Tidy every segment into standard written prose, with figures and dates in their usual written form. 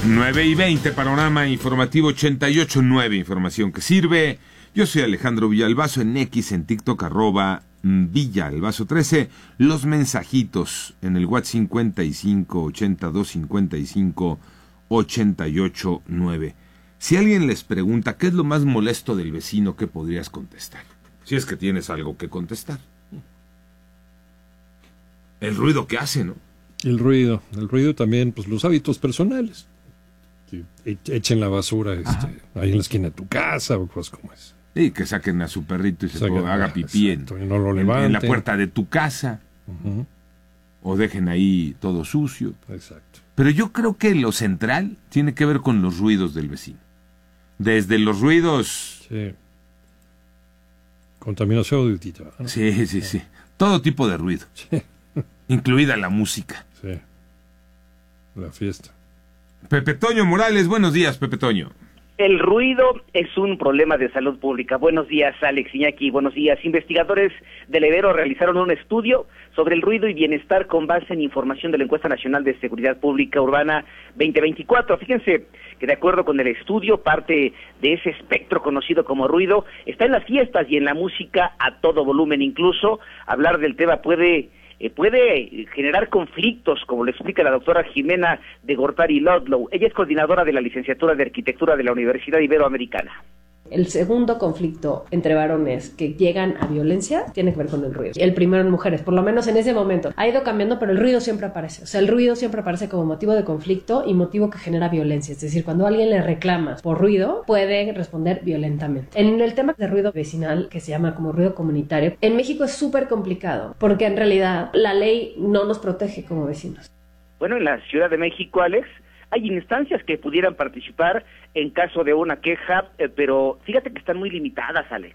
9:20, panorama informativo 88.9, información que sirve. Yo soy Alejandro Villalbazo, en X, en TikTok, @Villalbazo13. Los mensajitos en el WhatsApp 55 82 55 88.9. Si alguien les pregunta qué es lo más molesto del vecino, ¿qué podrías contestar? Si es que tienes algo que contestar. El ruido que hace, ¿no? El ruido también, pues los hábitos personales. Sí, echen la basura ahí en la esquina de tu casa o cosas como eso. Y que saquen a su perrito y haga pipí en la puerta de tu casa. Uh-huh. O dejen ahí todo sucio. Exacto. Pero yo creo que lo central tiene que ver con los ruidos del vecino. Desde los ruidos... Sí. Contaminación auditiva, ¿no? Sí. Todo tipo de ruido. Sí. Incluida la música. Sí. La fiesta. Pepe Toño Morales, buenos días, Pepe Toño. El ruido es un problema de salud pública. Buenos días, Alex Iñaki, buenos días. Investigadores del Ibero realizaron un estudio sobre el ruido y bienestar con base en información de la Encuesta Nacional de Seguridad Pública Urbana 2024. Fíjense que de acuerdo con el estudio, parte de ese espectro conocido como ruido está en las fiestas y en la música a todo volumen. Incluso hablar del tema puede generar conflictos, como lo explica la doctora Jimena de Gortari Ludlow. Ella es coordinadora de la licenciatura de Arquitectura de la Universidad Iberoamericana. El segundo conflicto entre varones que llegan a violencia tiene que ver con el ruido. El primero en mujeres, por lo menos en ese momento. Ha ido cambiando, pero el ruido siempre aparece. O sea, el ruido siempre aparece como motivo de conflicto y motivo que genera violencia. Es decir, cuando alguien le reclama por ruido, puede responder violentamente. En el tema de ruido vecinal, que se llama como ruido comunitario, en México es súper complicado, porque en realidad la ley no nos protege como vecinos. Bueno, en la Ciudad de México, Alex, hay instancias que pudieran participar en caso de una queja, pero fíjate que están muy limitadas, Alex.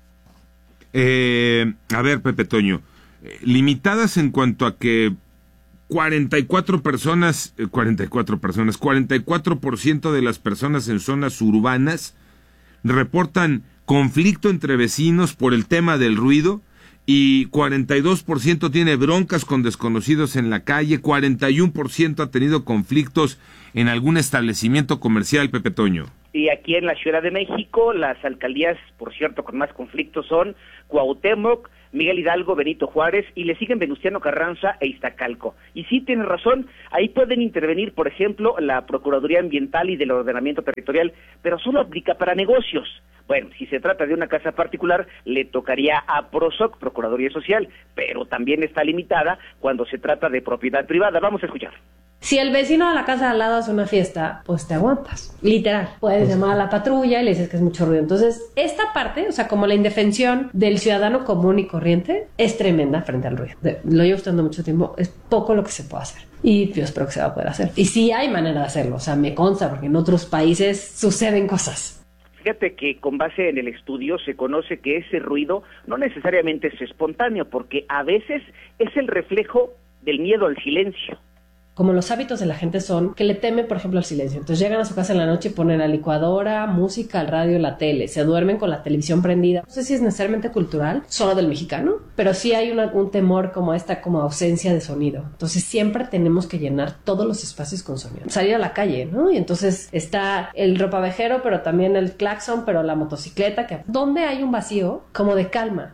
A ver, Pepe Toño, limitadas en cuanto a que 44% de las personas en zonas urbanas reportan conflicto entre vecinos por el tema del ruido, y 42% tiene broncas con desconocidos en la calle, 41% ha tenido conflictos en algún establecimiento comercial, Pepe Toño. Y aquí en la Ciudad de México, las alcaldías, por cierto, con más conflictos son Cuauhtémoc, Miguel Hidalgo, Benito Juárez, y le siguen Venustiano Carranza e Iztacalco. Y sí, tienes razón, ahí pueden intervenir, por ejemplo, la Procuraduría Ambiental y del Ordenamiento Territorial, pero solo aplica para negocios. Bueno, si se trata de una casa particular, le tocaría a PROSOC, Procuraduría Social, pero también está limitada cuando se trata de propiedad privada. Vamos a escuchar. Si el vecino de la casa de al lado hace una fiesta, pues te aguantas, literal. Puedes llamar a la patrulla y le dices que es mucho ruido. Entonces, esta parte, o sea, como la indefensión del ciudadano común y corriente, es tremenda frente al ruido. Lo llevo estudiando mucho tiempo, es poco lo que se puede hacer. Y yo espero que se va a poder hacer. Y sí hay manera de hacerlo, o sea, me consta, porque en otros países suceden cosas. Fíjate que con base en el estudio se conoce que ese ruido no necesariamente es espontáneo, porque a veces es el reflejo del miedo al silencio. Como los hábitos de la gente son que le temen, por ejemplo, al silencio. Entonces llegan a su casa en la noche y ponen la licuadora, música, el radio, la tele. Se duermen con la televisión prendida. No sé si es necesariamente cultural, solo del mexicano, pero sí hay un temor como esta como ausencia de sonido. Entonces siempre tenemos que llenar todos los espacios con sonido. Salir a la calle, ¿no? Y entonces está el ropavejero, pero también el claxon, pero la motocicleta. ¿Dónde hay un vacío como de calma?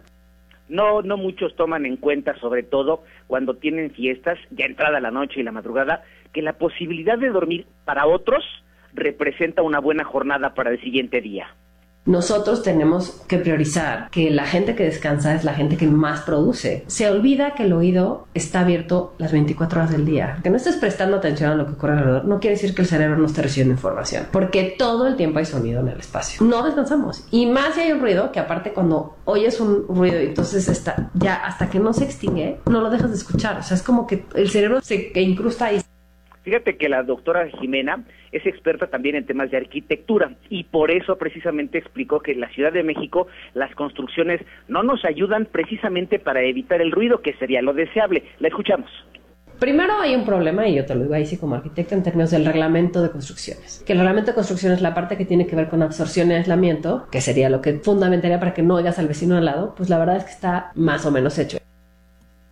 No muchos toman en cuenta, sobre todo cuando tienen fiestas, ya entrada la noche y la madrugada, que la posibilidad de dormir para otros representa una buena jornada para el siguiente día. Nosotros tenemos que priorizar que la gente que descansa es la gente que más produce. Se olvida que el oído está abierto las 24 horas del día. Que no estés prestando atención a lo que ocurre alrededor no quiere decir que el cerebro no esté recibiendo información, porque todo el tiempo hay sonido en el espacio. No descansamos. Y más si hay un ruido, que aparte cuando oyes un ruido y entonces está ya hasta que no se extingue, no lo dejas de escuchar. O sea, es como que el cerebro se incrusta ahí. Fíjate que la doctora Jimena es experta también en temas de arquitectura y por eso precisamente explicó que en la Ciudad de México las construcciones no nos ayudan precisamente para evitar el ruido, que sería lo deseable. La escuchamos. Primero hay un problema, y yo te lo digo ahí sí como arquitecta, en términos del reglamento de construcciones. Que el reglamento de construcciones, la parte que tiene que ver con absorción y aislamiento, que sería lo que fundamentaría para que no oigas al vecino al lado, pues la verdad es que está más o menos hecho.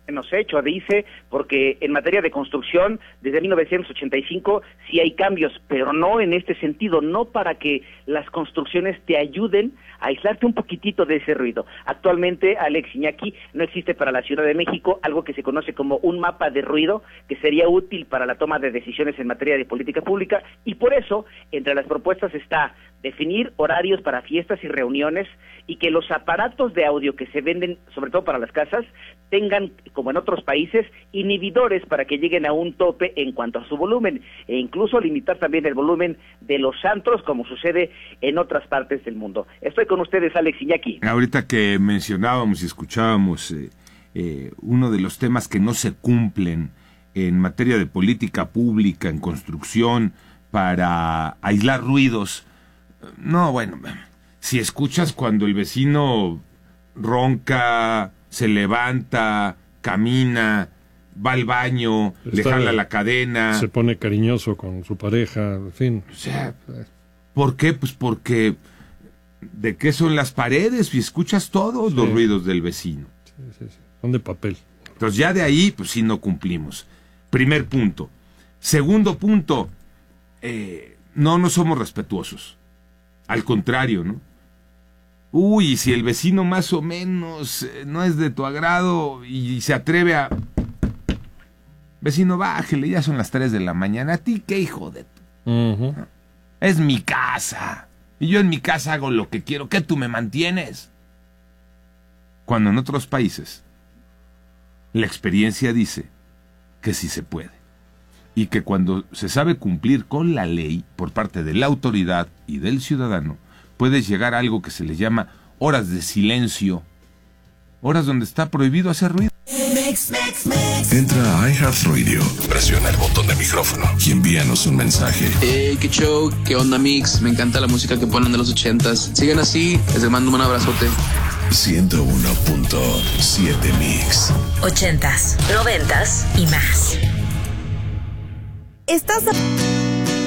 Nos hecho, dice, porque en materia de construcción, desde 1985 sí hay cambios, pero no en este sentido, no para que las construcciones te ayuden a aislarte un poquitito de ese ruido. Actualmente, Alex Iñaki, no existe para la Ciudad de México algo que se conoce como un mapa de ruido, que sería útil para la toma de decisiones en materia de política pública, y por eso, entre las propuestas está definir horarios para fiestas y reuniones, y que los aparatos de audio que se venden, sobre todo para las casas, tengan, como en otros países, inhibidores para que lleguen a un tope en cuanto a su volumen, e incluso limitar también el volumen de los antros, como sucede en otras partes del mundo. Estoy con ustedes, Alex Iñaki. Ahorita que mencionábamos y escuchábamos uno de los temas que no se cumplen en materia de política pública, en construcción, para aislar ruidos. No, bueno, si escuchas cuando el vecino ronca, se levanta, camina, va al baño, le jala la cadena, se pone cariñoso con su pareja, en fin. O sea, ¿por qué? Pues porque ¿de qué son las paredes? Y escuchas todos los ruidos del vecino. Sí. Son de papel. Entonces ya de ahí, pues sí no cumplimos. Primer punto. Segundo punto, no somos respetuosos. Al contrario, ¿no? Uy, si el vecino más o menos no es de tu agrado y se atreve a... Vecino, bájele, ya son las 3 de la mañana. ¿A ti qué, hijo de tu? Uh-huh. Es mi casa. Y yo en mi casa hago lo que quiero. ¿Qué, tú me mantienes? Cuando en otros países la experiencia dice que sí se puede. Y que cuando se sabe cumplir con la ley por parte de la autoridad y del ciudadano, puedes llegar a algo que se le llama horas de silencio, horas donde está prohibido hacer ruido. Entra a iHeartRadio, presiona el botón de micrófono y envíanos un mensaje. Qué show, qué onda, Mix, me encanta la música que ponen de los 80s. Sigan así, les mando un abrazote. 101.7 Mix. 80s, 90s y más. Estás